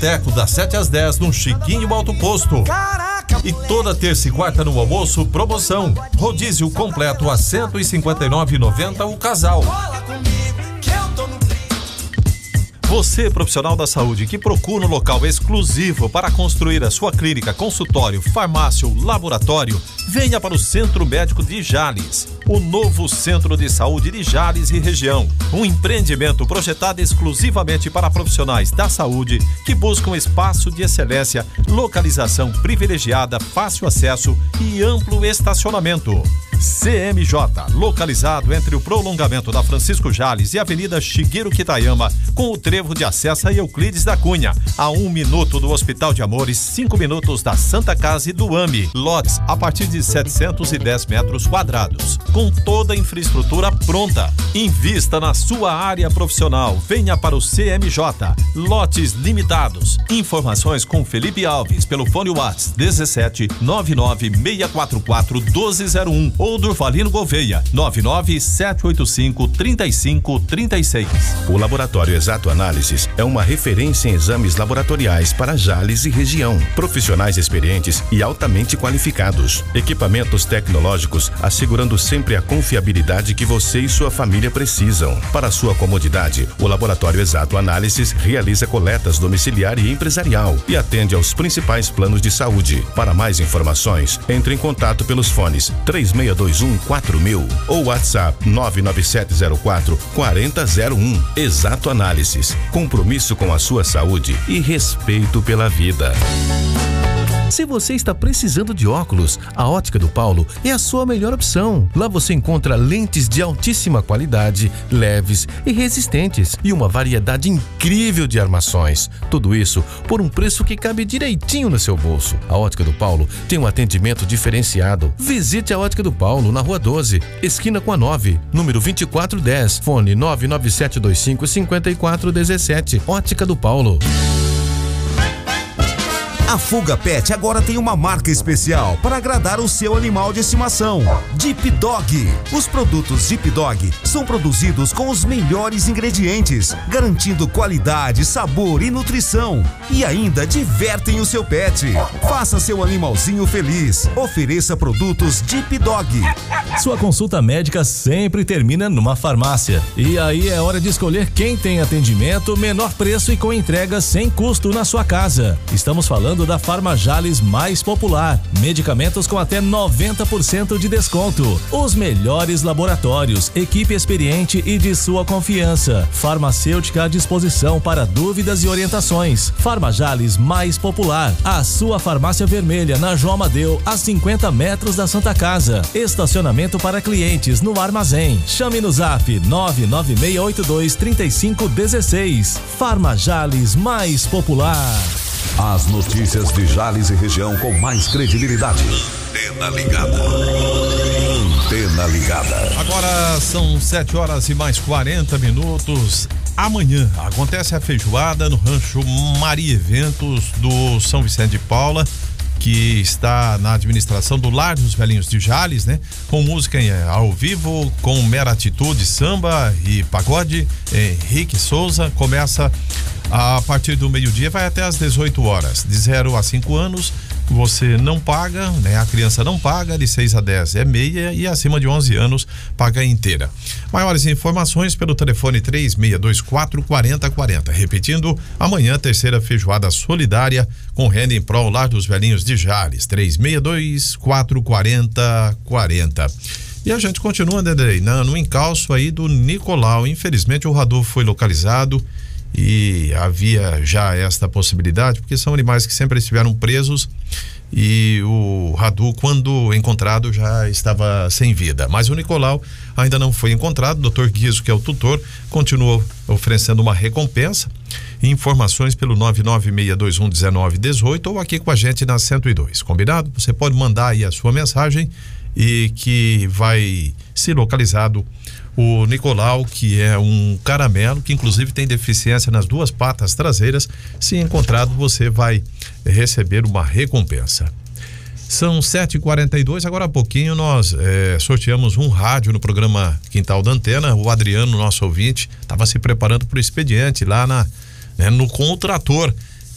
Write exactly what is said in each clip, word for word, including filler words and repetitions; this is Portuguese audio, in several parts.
boteco das sete às dez no Chiquinho Alto Posto. E toda terça e quarta no almoço, promoção. Rodízio completo a cento e cinquenta e nove reais e noventa centavos o casal. Você, profissional da saúde, que procura um local exclusivo para construir a sua clínica, consultório, farmácia ou laboratório, venha para o Centro Médico de Jales, o novo Centro de Saúde de Jales e região. Um empreendimento projetado exclusivamente para profissionais da saúde que buscam espaço de excelência, localização privilegiada, fácil acesso e amplo estacionamento. C M J, localizado entre o prolongamento da Francisco Jales e a Avenida Shigeru Kitayama, com o trevo de acesso a Euclides da Cunha, a um minuto do Hospital de Amores, cinco minutos da Santa Casa e do AMI. Lotes a partir de setecentos e dez metros quadrados, com toda a infraestrutura pronta. Invista na sua área profissional. Venha para o C M J. Lotes limitados. Informações com Felipe Alves pelo fone WhatsApp dezessete nove nove seis quatro quatro um dois zero um ou Durvalino Gouveia nove nove sete oito cinco três cinco três seis. O Laboratório Exato Análises é uma referência em exames laboratoriais para Jales e região. Profissionais experientes e altamente qualificados. Equipamentos tecnológicos assegurando sempre a confiabilidade que você e sua família precisam. Para sua comodidade, o Laboratório Exato Análises realiza coletas domiciliar e empresarial e atende aos principais planos de saúde. Para mais informações, entre em contato pelos fones três seis dois um quatro mil ou WhatsApp nove nove sete zero quatro quatro zero zero um. Exato Análises. Compromisso com a sua saúde e respeito pela vida. Se você está precisando de óculos, a Ótica do Paulo é a sua melhor opção. Lá você encontra lentes de altíssima qualidade, leves e resistentes e uma variedade incrível de armações. Tudo isso por um preço que cabe direitinho no seu bolso. A Ótica do Paulo tem um atendimento diferenciado. Visite a Ótica do Paulo na Rua doze, esquina com a nove, número vinte e quatro dez, fone nove nove sete dois cinco cinco quatro um sete. Ótica do Paulo. A Fuga Pet agora tem uma marca especial para agradar o seu animal de estimação. Deep Dog. Os produtos Deep Dog são produzidos com os melhores ingredientes, garantindo qualidade, sabor e nutrição. E ainda divertem o seu pet. Faça seu animalzinho feliz. Ofereça produtos Deep Dog. Sua consulta médica sempre termina numa farmácia. E aí é hora de escolher quem tem atendimento, menor preço e com entrega sem custo na sua casa. Estamos falando da Farma Jales mais popular. Medicamentos com até noventa por cento de desconto. Os melhores laboratórios, equipe experiente e de sua confiança. Farmacêutica à disposição para dúvidas e orientações. Farma Jales mais popular. A sua farmácia vermelha na João Amadeu, a cinquenta metros da Santa Casa. Estacionamento para clientes no armazém. Chame no zap nove nove seis oito dois três cinco um seis. Farma Jales mais popular. As notícias de Jales e região com mais credibilidade. Antena ligada. Antena ligada. Agora são sete horas e mais quarenta minutos. Amanhã acontece a feijoada no Rancho Maria Eventos do São Vicente de Paula, que está na administração do Lar dos Velhinhos de Jales, né? Com música ao vivo, com mera atitude, samba e pagode. Henrique Souza começa a partir do meio-dia, vai até às dezoito horas. De zero a cinco anos, você não paga, né? A criança não paga, de seis a dez é meia e acima de onze anos paga inteira. Maiores informações pelo telefone três seis dois quatro quatro zero quatro zero. Repetindo, amanhã terceira feijoada solidária com renda em prol Lar dos Velhinhos de Jales, três seis dois quatro quatro zero quatro zero. E a gente continua, né, no encalço aí do Nicolau. Infelizmente o Radolfo foi localizado e havia já esta possibilidade, porque são animais que sempre estiveram presos e o Radu, quando encontrado, já estava sem vida. Mas o Nicolau ainda não foi encontrado. O doutor Guizo, que é o tutor, continuou oferecendo uma recompensa. Informações pelo nove nove seis dois um um nove um oito ou aqui com a gente na cento e dois. Combinado? Você pode mandar aí a sua mensagem e que vai ser localizado o Nicolau, que é um caramelo que inclusive tem deficiência nas duas patas traseiras. Se encontrado, você vai receber uma recompensa. São sete e quarenta e dois. Agora há pouquinho nós é, sorteamos um rádio no programa Quintal da Antena. O Adriano, nosso ouvinte, estava se preparando para o expediente lá na, né, no com o trator.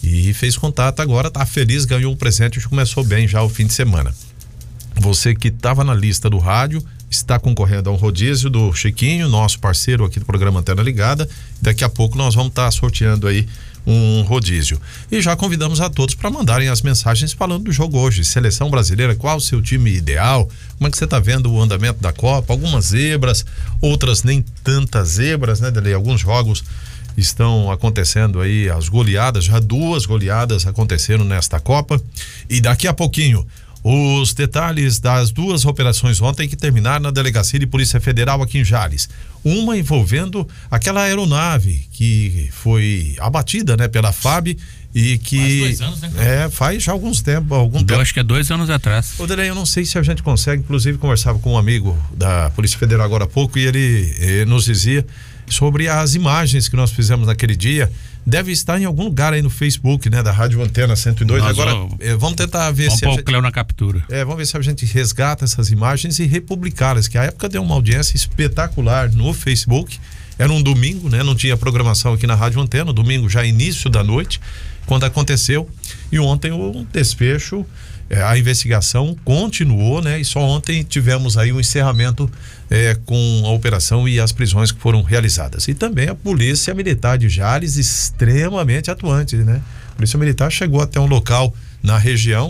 e fez contato agora, tá feliz, ganhou um presente, já começou bem já o fim de semana. Você que estava na lista do rádio, está concorrendo a um rodízio do Chiquinho, nosso parceiro aqui do programa Antena Ligada. Daqui a pouco nós vamos estar tá sorteando aí um rodízio. E já convidamos a todos para mandarem as mensagens falando do jogo hoje. Seleção brasileira, qual o seu time ideal? Como é que você está vendo o andamento da Copa? Algumas zebras, outras nem tantas zebras, né, Dele? Alguns jogos estão acontecendo aí, as goleadas, já duas goleadas aconteceram nesta Copa. E daqui a pouquinho, os detalhes das duas operações ontem que terminaram na Delegacia de Polícia Federal aqui em Jales. Uma envolvendo aquela aeronave que foi abatida, né, pela F A B e que... Faz dois anos, né? É, faz já alguns tempo, algum eu tempo. acho que é dois anos atrás. Ô, Delei, eu não sei se a gente consegue, inclusive conversava com um amigo da Polícia Federal agora há pouco e ele, ele nos dizia sobre as imagens que nós fizemos naquele dia. Deve estar em algum lugar aí no Facebook, né, da Rádio Antena cento e dois. Nós Agora, vamos, é, vamos tentar ver vamos se pôr a o gente, Cleo na captura. É, vamos ver se a gente resgata essas imagens e republicá-las, que a época deu uma audiência espetacular no Facebook. Era um domingo, né, não tinha programação aqui na Rádio Antena, domingo já início da noite, quando aconteceu. E ontem o desfecho, é, a investigação continuou, né, e só ontem tivemos aí um encerramento É, com a operação e as prisões que foram realizadas. E também a Polícia Militar de Jales, extremamente atuante, né? A Polícia Militar chegou até um local na região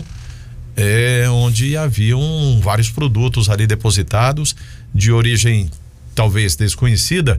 é, onde haviam vários produtos ali depositados de origem talvez desconhecida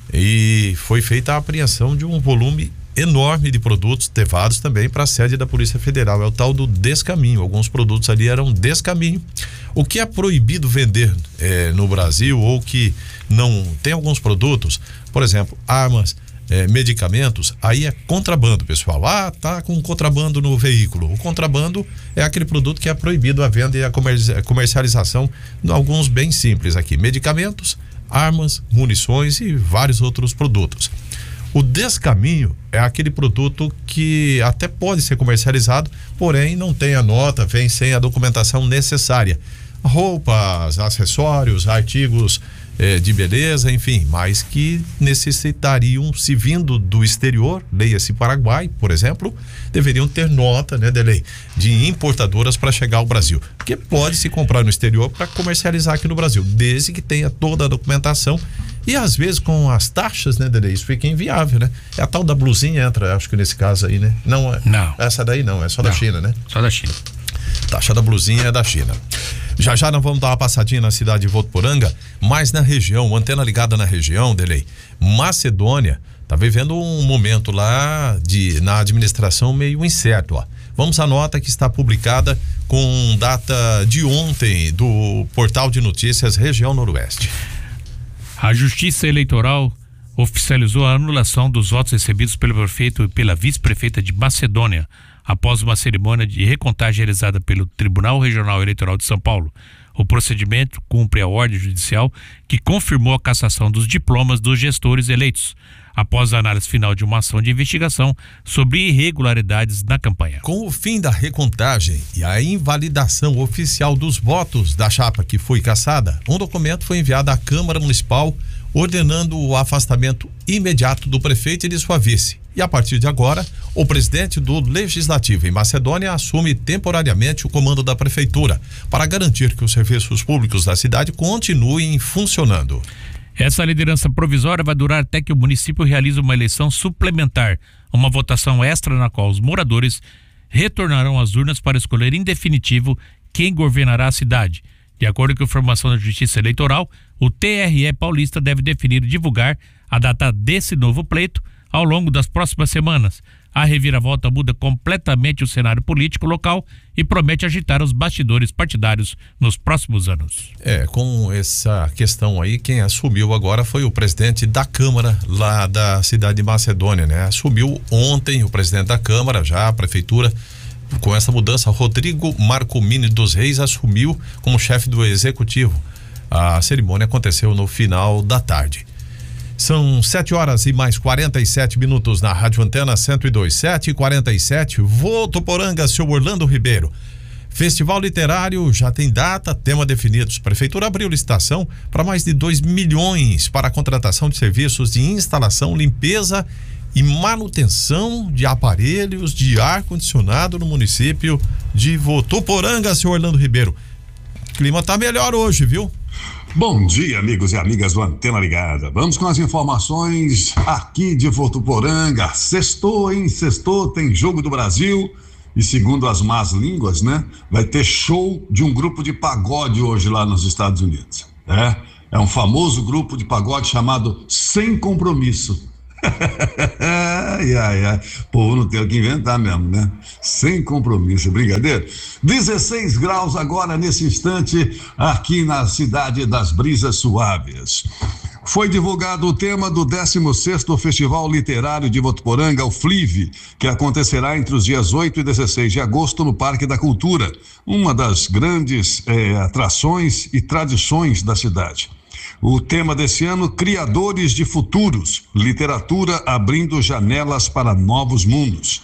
e foi feita a apreensão de um volume enorme de produtos levados também para a sede da Polícia Federal. É o tal do descaminho. Alguns produtos ali eram descaminho. O que é proibido vender é, no Brasil, ou que não tem alguns produtos, por exemplo, armas, é, medicamentos, aí é contrabando, pessoal. Ah, tá com contrabando no veículo. O contrabando é aquele produto que é proibido a venda e a comercialização de alguns bens simples aqui: medicamentos, armas, munições e vários outros produtos. O descaminho é aquele produto que até pode ser comercializado, porém não tem a nota, vem sem a documentação necessária. Roupas, acessórios, artigos eh, de beleza, enfim, mas que necessitariam, se vindo do exterior, leia-se Paraguai, por exemplo, deveriam ter nota, né, de lei, de importadoras para chegar ao Brasil. Porque pode se comprar no exterior para comercializar aqui no Brasil, desde que tenha toda a documentação. E às vezes com as taxas, né, Dele, isso fica inviável, né? É a tal da blusinha, entra, acho que nesse caso aí, né? Não, não. Essa daí não, é só não, da China, né? Só da China. Taxa da blusinha é da China. Já já nós vamos dar uma passadinha na cidade de Votuporanga, mas na região, Antena Ligada na região, Delei, Macedônia tá vivendo um momento lá de, na administração meio incerto, ó. Vamos à nota que está publicada com data de ontem do portal de notícias Região Noroeste. A Justiça Eleitoral oficializou a anulação dos votos recebidos pelo prefeito e pela vice-prefeita de Macedônia, após uma cerimônia de recontagem realizada pelo Tribunal Regional Eleitoral de São Paulo. O procedimento cumpre a ordem judicial que confirmou a cassação dos diplomas dos gestores eleitos, após a análise final de uma ação de investigação sobre irregularidades na campanha. Com o fim da recontagem e a invalidação oficial dos votos da chapa que foi cassada, um documento foi enviado à Câmara Municipal ordenando o afastamento imediato do prefeito e de sua vice. E a partir de agora, o presidente do Legislativo em Macedônia assume temporariamente o comando da prefeitura para garantir que os serviços públicos da cidade continuem funcionando. Essa liderança provisória vai durar até que o município realize uma eleição suplementar, uma votação extra na qual os moradores retornarão às urnas para escolher em definitivo quem governará a cidade. De acordo com a informação da Justiça Eleitoral, o T R E paulista deve definir e divulgar a data desse novo pleito ao longo das próximas semanas. A reviravolta muda completamente o cenário político local e promete agitar os bastidores partidários nos próximos anos. É, com essa questão aí, quem assumiu agora foi o presidente da Câmara lá da cidade de Macedônia, né? Assumiu ontem o presidente da Câmara, já a prefeitura, com essa mudança, Rodrigo Marcomini dos Reis assumiu como chefe do executivo. A cerimônia aconteceu no final da tarde. São sete horas e mais quarenta e sete minutos na Rádio Antena cento e dois, sete e quarenta e sete, Votuporanga, seu Orlando Ribeiro. Festival Literário já tem data, tema definidos. Prefeitura abriu licitação para mais de dois milhões para a contratação de serviços de instalação, limpeza e manutenção de aparelhos de ar-condicionado no município de Votuporanga, senhor Orlando Ribeiro. O clima tá melhor hoje, viu? Bom dia, amigos e amigas do Antena Ligada. Vamos com as informações aqui de Votuporanga. Sextou, hein? Sextou, tem Jogo do Brasil. E segundo as más línguas, né? Vai ter show de um grupo de pagode hoje lá nos Estados Unidos. É, é um famoso grupo de pagode chamado Sem Compromisso. ai, ai, ai. O povo não tem o que inventar mesmo, né? Sem compromisso, brincadeira. dezesseis graus agora nesse instante aqui na cidade das Brisas Suaves. Foi divulgado o tema do décimo sexto Festival Literário de Votuporanga, o FLIVE, que acontecerá entre os dias oito e dezesseis de agosto no Parque da Cultura, uma das grandes eh, atrações e tradições da cidade. O tema desse ano, Criadores de Futuros, literatura abrindo janelas para novos mundos.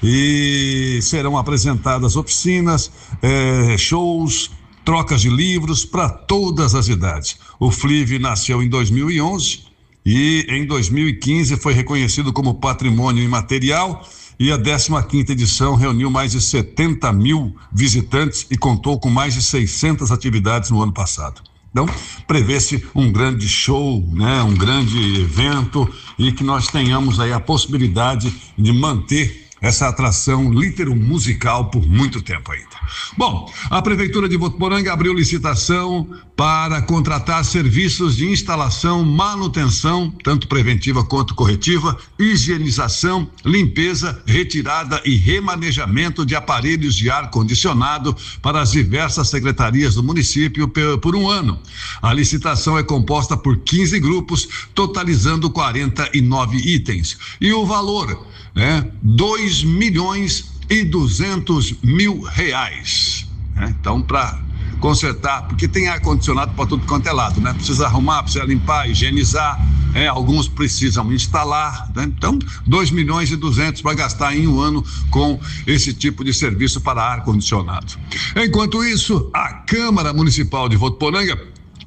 E serão apresentadas oficinas, eh, shows, trocas de livros para todas as idades. O FLIVE nasceu em dois mil e onze e em dois mil e quinze foi reconhecido como patrimônio imaterial e a décima quinta edição reuniu mais de setenta mil visitantes e contou com mais de seiscentas atividades no ano passado. Então, prevê-se um grande show, né, um grande evento e que nós tenhamos aí a possibilidade de manter essa atração litero-musical por muito tempo ainda. Bom, a Prefeitura de Votuporanga abriu licitação para contratar serviços de instalação, manutenção, tanto preventiva quanto corretiva, higienização, limpeza, retirada e remanejamento de aparelhos de ar-condicionado para as diversas secretarias do município por um ano. A licitação é composta por quinze grupos, totalizando quarenta e nove itens. E o valor, né? dois milhões e duzentos mil reais. Né? Então, para consertar, porque tem ar-condicionado para tudo quanto é lado, né? Precisa arrumar, precisa limpar, higienizar, é, alguns precisam instalar, né? Então, dois milhões e duzentos para gastar em um ano com esse tipo de serviço para ar-condicionado. Enquanto isso, a Câmara Municipal de Votuporanga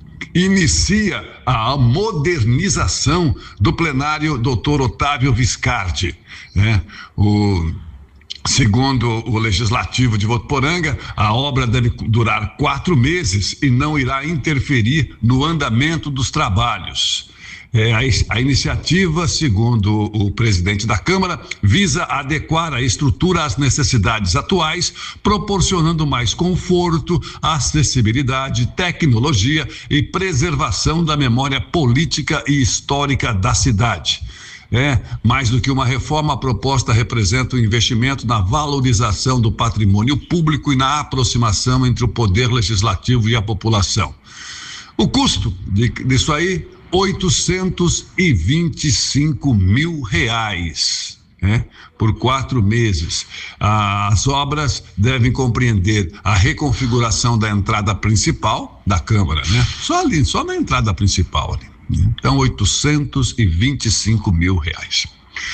inicia a modernização do plenário doutor Otávio Viscardi, né? O Segundo o Legislativo de Votuporanga, a obra deve durar quatro meses e não irá interferir no andamento dos trabalhos. É, a, a iniciativa, segundo o presidente da Câmara, visa adequar a estrutura às necessidades atuais, proporcionando mais conforto, acessibilidade, tecnologia e preservação da memória política e histórica da cidade. É, mais do que uma reforma, a proposta representa um investimento na valorização do patrimônio público e na aproximação entre o poder legislativo e a população. O custo de, disso aí, oitocentos e vinte e cinco mil reais, né, por quatro meses. As obras devem compreender a reconfiguração da entrada principal da Câmara, né? Só ali, só na entrada principal ali. Então, oitocentos e vinte e cinco mil reais.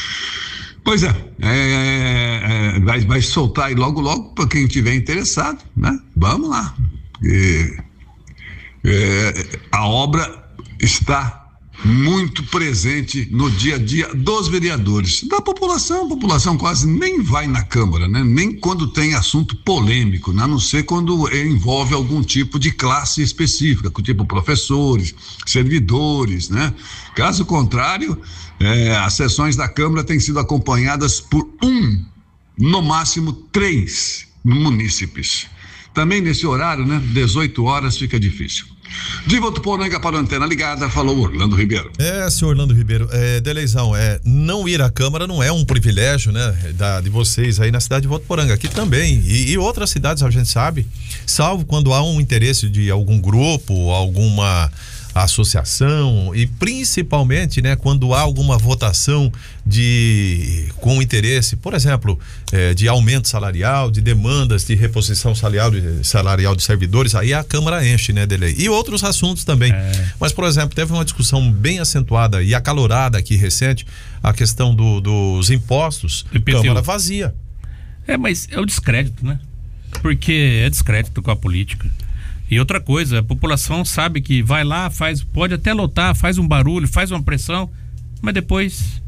Pois é, é, é vai, vai soltar aí logo, logo para quem tiver interessado, né? Vamos lá. É, é, a obra está muito presente no dia a dia dos vereadores, da população. A população quase nem vai na Câmara, né? Nem quando tem assunto polêmico, né? A não ser quando envolve algum tipo de classe específica, tipo professores, servidores, né? Caso contrário, é, as sessões da Câmara têm sido acompanhadas por um, no máximo três munícipes. Também nesse horário, né? dezoito horas fica difícil. De Votuporanga para a Antena Ligada, falou Orlando Ribeiro. É, senhor Orlando Ribeiro, é, Deleizão, é, não ir à Câmara não é um privilégio, né, da, de vocês aí na cidade de Votuporanga, aqui também, e, e outras cidades a gente sabe, salvo quando há um interesse de algum grupo, alguma associação e principalmente, né, quando há alguma votação de com interesse, por exemplo, eh, de aumento salarial, de demandas de reposição salarial, salarial de servidores, aí a Câmara enche, né, dele e outros assuntos também. É. Mas, por exemplo, teve uma discussão bem acentuada e acalorada aqui recente, a questão do, dos impostos, Câmara vazia. É, mas é o descrédito, né? Porque é descrédito com a política. E outra coisa, a população sabe que vai lá, faz, pode até lotar, faz um barulho, faz uma pressão, mas depois,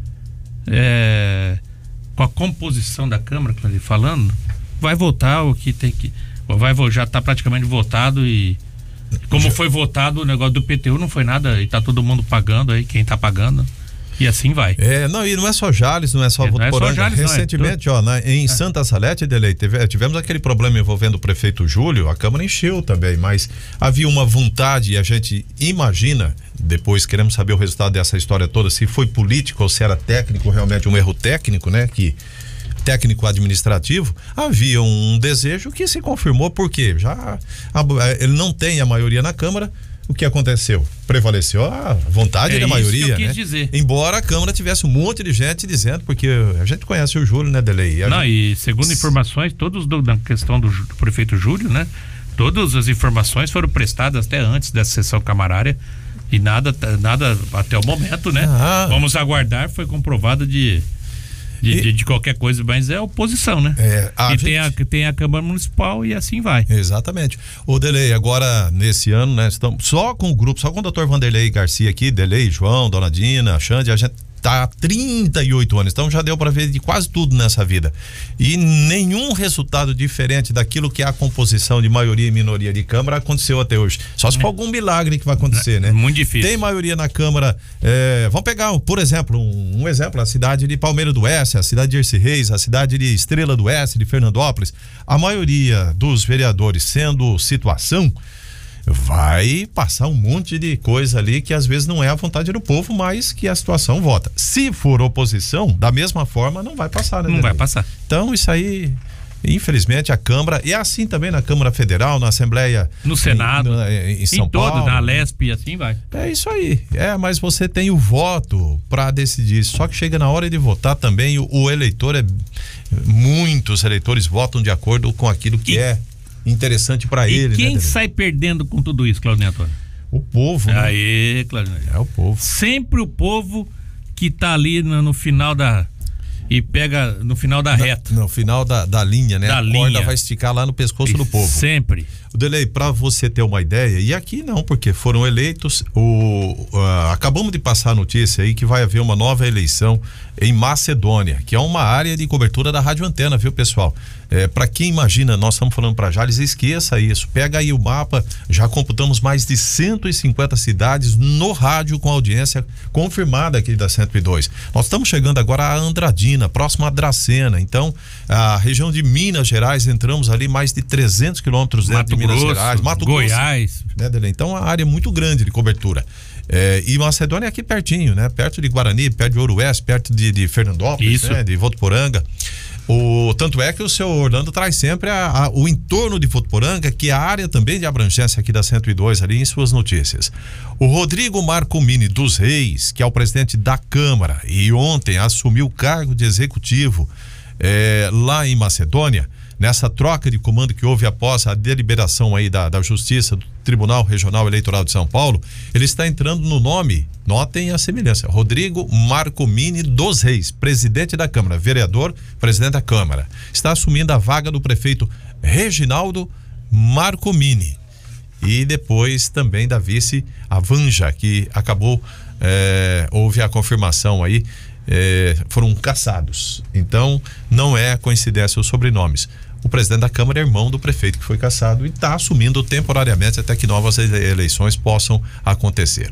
é, com a composição da Câmara, que ele falando, vai votar o que tem que... Vai, já está praticamente votado e... Como foi votado o negócio do I P T U, não foi nada, e tá todo mundo pagando aí, quem tá pagando... E assim vai. É, não, e não é só Jales, não é só Votuporanga. É recentemente, não, é ó, na, em é. Santa Salete, Delei, teve, tivemos aquele problema envolvendo o prefeito Júlio, a Câmara encheu também, mas havia uma vontade e a gente imagina, depois queremos saber o resultado dessa história toda, se foi político ou se era técnico, realmente um erro técnico, né, que técnico administrativo, havia um desejo que se confirmou, porque já a, ele não tem a maioria na Câmara. O que aconteceu? Prevaleceu a vontade é da maioria, que eu quis né? dizer. Embora a Câmara tivesse um monte de gente dizendo, porque a gente conhece o Júlio, né, Delei? Não, gente... e segundo informações, todos do, na questão do, do prefeito Júlio, né? Todas as informações foram prestadas até antes dessa sessão camarária e nada, nada até o momento, né? Ah. Vamos aguardar, foi comprovado de... De, e, de, de qualquer coisa, mas é oposição, né? É, a e gente... tem, a, tem a Câmara Municipal e assim vai. Exatamente. Ô Delei, agora nesse ano, né? Estamos só com o grupo, só com o doutor Vanderlei Garcia aqui, Delei, João, Dona Dina, Xande, a gente tá há trinta e oito anos, então já deu para ver de quase tudo nessa vida. E nenhum resultado diferente daquilo que é a composição de maioria e minoria de Câmara aconteceu até hoje. Só se for algum milagre que vai acontecer, né? Muito difícil. Tem maioria na Câmara, é, vamos pegar, por exemplo, um, um exemplo, a cidade de Palmeira do Oeste, a cidade de Erci Reis, a cidade de Estrela do Oeste, de Fernandópolis, a maioria dos vereadores sendo situação, vai passar um monte de coisa ali que às vezes não é a vontade do povo, mas que a situação vota. Se for oposição, da mesma forma, não vai passar, né? Não vai passar. Então isso aí, infelizmente, a Câmara, e é assim também na Câmara Federal, na Assembleia, no Senado, em, em São em Paulo, todo, na Lesp e assim vai. É isso aí. É, mas você tem o voto para decidir. Só que chega na hora de votar também, o, o eleitor é, muitos eleitores votam de acordo com aquilo que e, é interessante para ele. E quem né, sai perdendo com tudo isso, Claudinei Antônio? O povo. Né? Aí, Claudinei. É o povo. Sempre o povo que tá ali no, no final da... E pega no final da reta. No, no final da, da linha, né? Da a linha. corda vai esticar lá no pescoço e do povo. Sempre. O Delei, para você ter uma ideia, e aqui não, porque foram eleitos, o, uh, acabamos de passar a notícia aí que vai haver uma nova eleição em Macedônia, que é uma área de cobertura da Rádio Antena, viu, pessoal? É, para quem imagina, nós estamos falando para Jales, esqueça isso, pega aí o mapa, já computamos mais de cento e cinquenta cidades no rádio com audiência confirmada aqui da cento e dois. Nós estamos chegando agora a Andradina, próximo a Dracena, então a região de Minas Gerais, entramos ali mais de trezentos quilômetros dentro Mato de Minas Grosso, Gerais, Mato Goiás, Grosso, né, Delei? Então a área é muito grande de cobertura. É, e Macedônia é aqui pertinho, né? Perto de Guarani, perto de Ouro Oeste, perto de, de Fernandópolis, né? De Votuporanga. O, tanto é que o seu Orlando traz sempre a, a, o entorno de Votuporanga, que é a área também de abrangência aqui da cento e dois ali em suas notícias. O Rodrigo Marcomini dos Reis, que é o presidente da Câmara e ontem assumiu o cargo de executivo é, lá em Macedônia, nessa troca de comando que houve após a deliberação aí da, da Justiça do Tribunal Regional Eleitoral de São Paulo, ele está entrando no nome, notem a semelhança, Rodrigo Marcomini dos Reis, presidente da Câmara, vereador, presidente da Câmara, está assumindo a vaga do prefeito Reginaldo Marcomini e depois também da vice a Vanja, que acabou, é, houve a confirmação aí, é, foram caçados, então não é coincidência os sobrenomes. O presidente da Câmara é irmão do prefeito que foi cassado e está assumindo temporariamente até que novas eleições possam acontecer.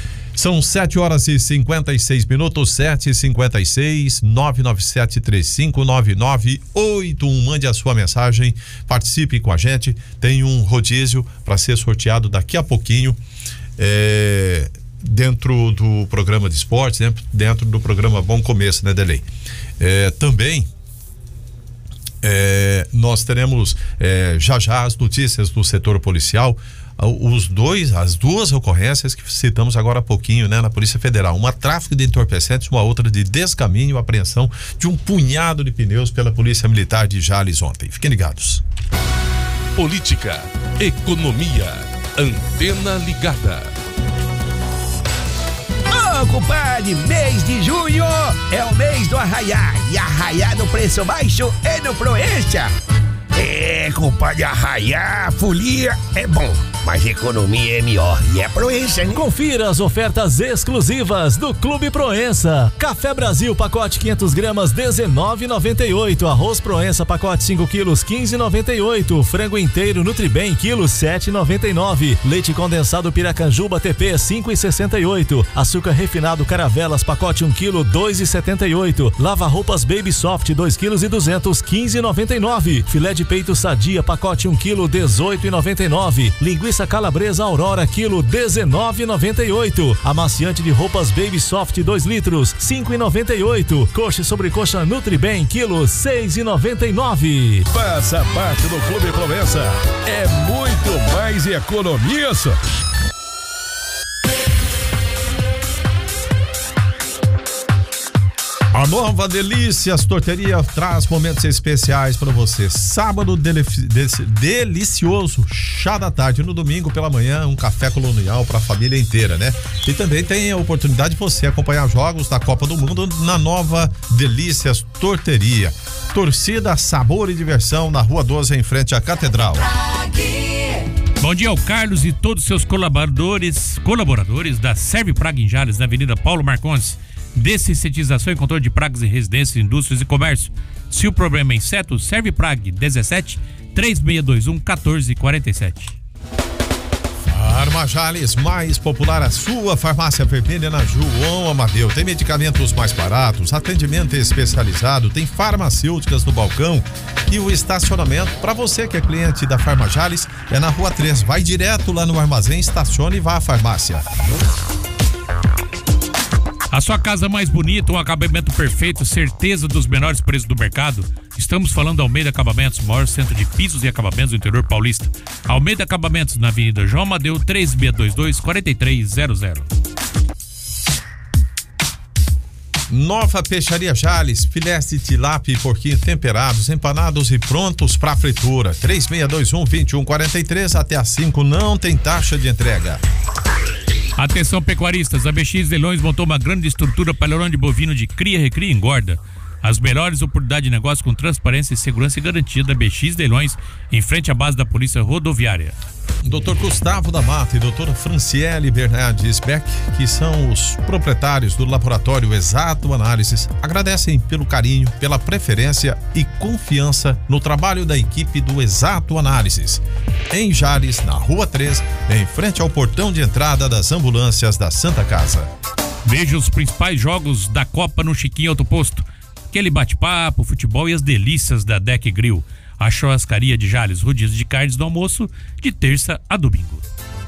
São sete horas e cinquenta e seis minutos, sete e cinquenta e seis, nove nove sete três cinco nove nove oito um. Mande a sua mensagem, participe com a gente. Tem um rodízio para ser sorteado daqui a pouquinho. É, dentro do programa de esportes, dentro, dentro do programa Bom Começo, né, Delei? É, também. É, nós teremos é, já já as notícias do setor policial, os dois, as duas ocorrências que citamos agora há pouquinho, né, na Polícia Federal, uma tráfico de entorpecentes, uma outra de descaminho, apreensão de um punhado de pneus pela Polícia Militar de Jales ontem. Fiquem ligados. Política, economia, Antena Ligada. Ô, compadre, mês de junho é o mês do arraiá. E arraiá no preço baixo é no Proença. É, compadre, arraiar, folia é bom, mas economia é melhor. E é Proença, né? Confira as ofertas exclusivas do Clube Proença. Café Brasil, pacote quinhentas gramas, dezenove reais e noventa e oito centavos. Arroz Proença, pacote cinco quilos, quinze reais e noventa e oito centavos. Frango inteiro Nutribem, quilo, sete reais e noventa e nove centavos. Leite condensado Piracanjuba T P, cinco reais e sessenta e oito centavos. Açúcar refinado Caravelas, pacote um quilo, dois reais e setenta e oito centavos. Lava roupas Baby Soft, dois quilos e duzentos, quinze reais e noventa e nove centavos. Filé de peito Sadia, pacote um quilo, dezoito reais e noventa e nove centavos. Linguiça Calabresa Aurora, quilo, dezenove reais e noventa e oito centavos. Amaciante de roupas Baby Soft, dois litros, cinco reais e noventa e oito centavos. Coxa e sobrecoxa Nutribem, quilo, seis reais e noventa e nove centavos. Faça parte do Clube Proença. É muito mais economia, só. A nova Delícias Torteria traz momentos especiais para você. Sábado, dele, desse, delicioso chá da tarde. No domingo pela manhã, um café colonial para a família inteira, né? E também tem a oportunidade de você acompanhar jogos da Copa do Mundo na nova Delícias Torteria. Torcida, sabor e diversão na Rua doze, em frente à Catedral. Bom dia ao Carlos e todos os seus colaboradores, colaboradores da Serve Praga em Jales, na Avenida Paulo Marcondes. Dessensitização e controle de pragas em residências, indústrias e comércio. Se o problema é inseto, Serve Prague dezessete, três seis dois um, quatorze quarenta e sete. Farma Jales, mais popular, a sua farmácia vermelha na João Amadeu. Tem medicamentos mais baratos, atendimento especializado, tem farmacêuticas no balcão e o estacionamento. Para você que é cliente da Farma Jales, é na Rua três. Vai direto lá no armazém, estacione e vá à farmácia. A sua casa mais bonita, um acabamento perfeito, certeza dos menores preços do mercado. Estamos falando da Almeida Acabamentos, maior centro de pisos e acabamentos do interior paulista. Almeida Acabamentos, na Avenida João Amadeu, três seis dois dois, quatro três zero zero. Nova Peixaria Jales, filés de tilápia e porquinho temperados, empanados e prontos para fritura. três seis dois um, dois um quatro três, até às cinco, não tem taxa de entrega. Atenção pecuaristas, a B X Leilões montou uma grande estrutura para leilão de bovino de cria, recria e engorda. As melhores oportunidades de negócio com transparência e segurança e garantia da B X Leilões, em frente à base da Polícia Rodoviária. doutor Gustavo da Mata e doutora Franciele Bernardes Beck, que são os proprietários do Laboratório Exato Análises, agradecem pelo carinho, pela preferência e confiança no trabalho da equipe do Exato Análises. Em Jales, na Rua três, em frente ao portão de entrada das ambulâncias da Santa Casa. Veja os principais jogos da Copa no Chiquinho Autoposto. Aquele bate-papo, futebol e as delícias da Deck Grill. A churrascaria de Jales, rodízio de carnes do almoço, de terça a domingo.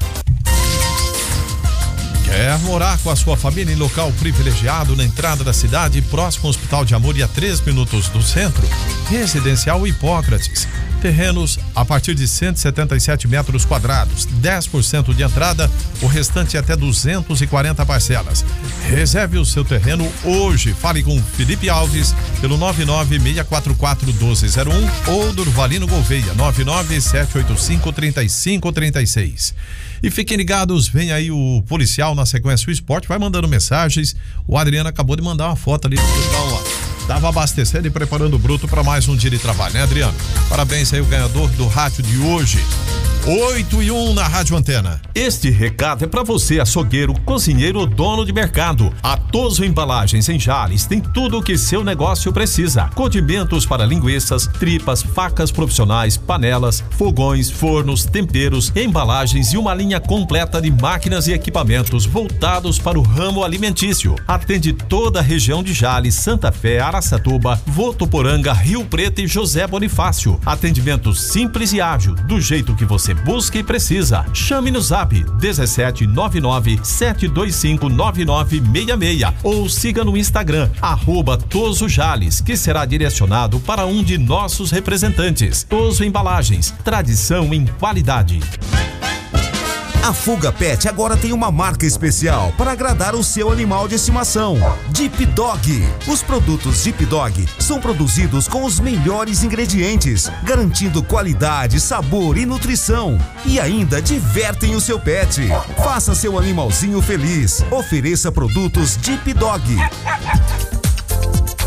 Quer morar com a sua família em local privilegiado na entrada da cidade, próximo ao Hospital de Amor e a três minutos do centro? Residencial Hipócrates. Terrenos a partir de cento e setenta e sete metros quadrados, dez por cento de entrada, o restante até duzentas e quarenta parcelas. Reserve o seu terreno hoje. Fale com Felipe Alves pelo nove nove seis quatro quatro um dois zero um ou Durvalino Gouveia nove nove sete oito cinco três cinco três seis. E fiquem ligados, vem aí o policial na sequência o esporte, vai mandando mensagens. O Adriano acabou de mandar uma foto ali, então, tava abastecendo e preparando o bruto para mais um dia de trabalho, né, Adriano? Parabéns aí o ganhador do rádio de hoje. oito e um na Rádio Antena. Este recado é para você, açougueiro, cozinheiro ou dono de mercado. A Toso Embalagens em Jales tem tudo o que seu negócio precisa. Condimentos para linguiças, tripas, facas profissionais, panelas, fogões, fornos, temperos, embalagens e uma linha completa de máquinas e equipamentos voltados para o ramo alimentício. Atende toda a região de Jales, Santa Fé, Araçatuba, Votuporanga, Rio Preto e José Bonifácio. Atendimento simples e ágil, do jeito que você busca e precisa. Chame no zap dezessete nove nove sete dois cinco nove nove seis seis ou siga no Instagram arroba Toso Jales, que será direcionado para um de nossos representantes. Toso Embalagens, tradição em qualidade. A Fuga Pet agora tem uma marca especial para agradar o seu animal de estimação. Deep Dog. Os produtos Deep Dog são produzidos com os melhores ingredientes, garantindo qualidade, sabor e nutrição. E ainda divertem o seu pet. Faça seu animalzinho feliz. Ofereça produtos Deep Dog.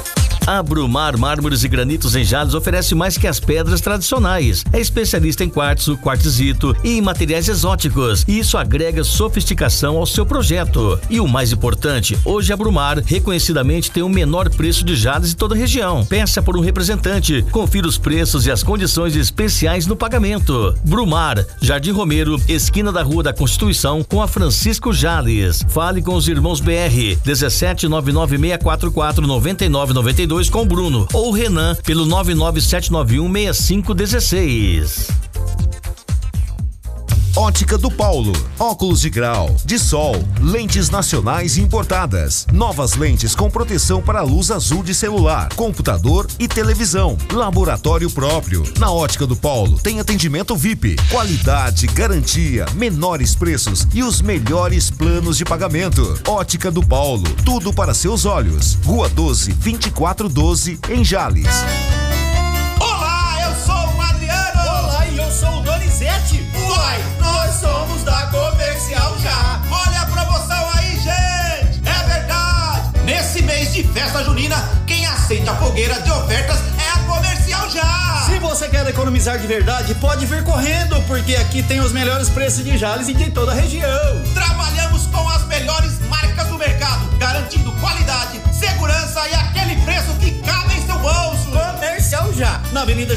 A Brumar Mármores e Granitos em Jales oferece mais que as pedras tradicionais. É especialista em quartzo, quartzito e em materiais exóticos. E isso agrega sofisticação ao seu projeto. E o mais importante, hoje a Brumar reconhecidamente tem o menor preço de Jales em toda a região. Peça por um representante. Confira os preços e as condições especiais no pagamento. Brumar, Jardim Romero, esquina da Rua da Constituição com a Francisco Jales. Fale com os irmãos B R, dezessete nove nove seis quatro quatro nove nove nove dois com Bruno ou Renan pelo nove nove sete nove um seis cinco um seis. Ótica do Paulo, óculos de grau, de sol, lentes nacionais importadas, novas lentes com proteção para a luz azul de celular, computador e televisão, laboratório próprio. Na Ótica do Paulo tem atendimento V I P, qualidade, garantia, menores preços e os melhores planos de pagamento. Ótica do Paulo, tudo para seus olhos. Rua doze, vinte e quatro doze, em Jales. Olá, eu sou o Adriano. Olá, e eu sou o Donizete. Uai, nós somos da Comercial Já. Olha a promoção aí, gente. É verdade. Nesse mês de festa junina, quem aceita fogueira de ofertas é a Comercial Já. Se você quer economizar de verdade, pode vir correndo, porque aqui tem os melhores preços de Jales e de toda a região. Trabalhamos com as melhores marcas do mercado, garantindo qualidade, segurança e aquele preço que cabe em seu bolso. Comercial Já, na Avenida